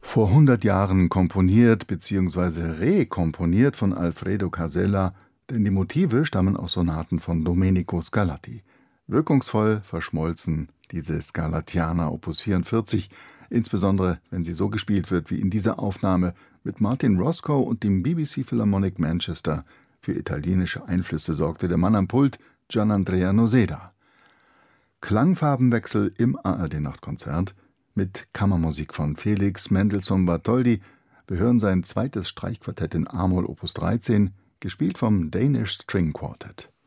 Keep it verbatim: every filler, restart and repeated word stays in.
Vor hundert Jahren komponiert bzw. rekomponiert von Alfredo Casella, denn die Motive stammen aus Sonaten von Domenico Scarlatti. Wirkungsvoll verschmolzen diese Scarlattiana Opus vierundvierzig, insbesondere wenn sie so gespielt wird wie in dieser Aufnahme mit Martin Roscoe und dem B B C Philharmonic Manchester. Für italienische Einflüsse sorgte der Mann am Pult, Gianandrea Noseda. Klangfarbenwechsel im A R D-Nachtkonzert mit Kammermusik von Felix Mendelssohn Bartholdy. Wir hören sein zweites Streichquartett in a-Moll Opus dreizehn, gespielt vom Danish String Quartet.